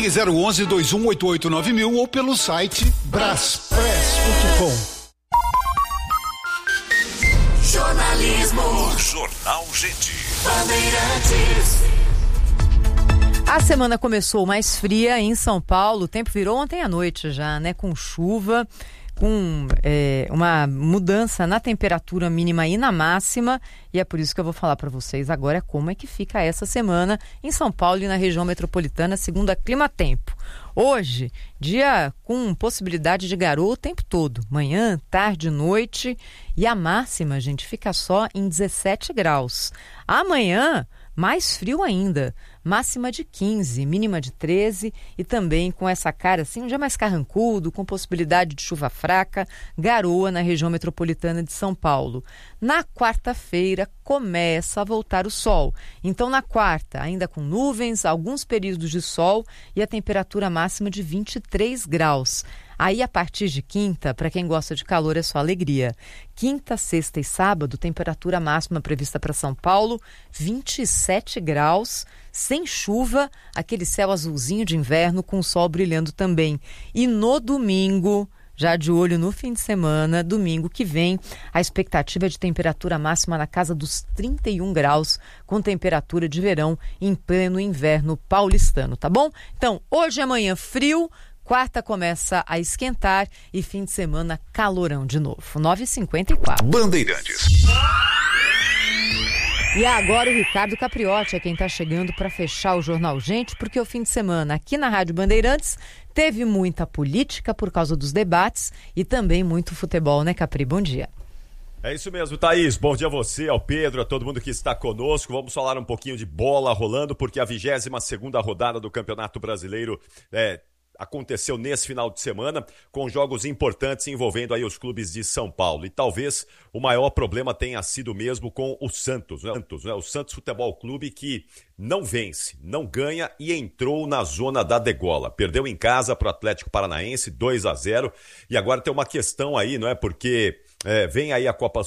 Ligue 011-2188-9000 ou pelo site braspress.com. Jornalismo. Jornal Gente. Bandeirantes. A semana começou mais fria em São Paulo. O tempo virou ontem à noite já, né? Com chuva, com uma mudança na temperatura mínima e na máxima. E é por isso que eu vou falar para vocês agora como é que fica essa semana em São Paulo e na região metropolitana, segundo a Climatempo. Hoje, dia com possibilidade de garoa o tempo todo. Manhã, tarde, noite. E a máxima, gente, fica só em 17 graus. Amanhã, mais frio ainda. Máxima de 15, mínima de 13 e também com essa cara assim, um dia mais carrancudo, com possibilidade de chuva fraca, garoa na região metropolitana de São Paulo. Na quarta-feira começa a voltar o sol. Então na quarta, ainda com nuvens, alguns períodos de sol e a temperatura máxima de 23 graus. Aí, a partir de quinta, para quem gosta de calor, é só alegria. Quinta, sexta e sábado, temperatura máxima prevista para São Paulo, 27 graus, sem chuva, aquele céu azulzinho de inverno, com o sol brilhando também. E no domingo, já de olho no fim de semana, domingo que vem, a expectativa é de temperatura máxima na casa dos 31 graus, com temperatura de verão em pleno inverno paulistano, tá bom? Então, hoje e amanhã frio, quarta começa a esquentar e fim de semana calorão de novo. 9h54. Bandeirantes. E agora o Ricardo Capriotti é quem está chegando para fechar o Jornal Gente, porque o fim de semana aqui na Rádio Bandeirantes teve muita política por causa dos debates e também muito futebol, né, Capri? Bom dia. É isso mesmo, Thaís. Bom dia a você, ao Pedro, a todo mundo que está conosco. Vamos falar um pouquinho de bola rolando, porque a 22ª rodada do Campeonato Brasileiro aconteceu nesse final de semana, com jogos importantes envolvendo aí os clubes de São Paulo. E talvez o maior problema tenha sido mesmo com o Santos, né? O Santos Futebol Clube, que não vence, não ganha e entrou na zona da degola. Perdeu em casa para o Atlético Paranaense, 2-0. E agora tem uma questão aí, não é? Porque vem aí a Copa